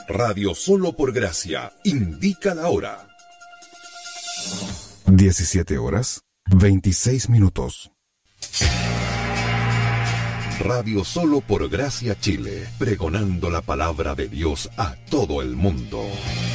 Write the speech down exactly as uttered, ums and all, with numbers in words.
Radio Solo por Gracia indica la hora. diecisiete horas, veintiséis minutos. Radio Solo por Gracia Chile, pregonando la palabra de Dios a todo el mundo.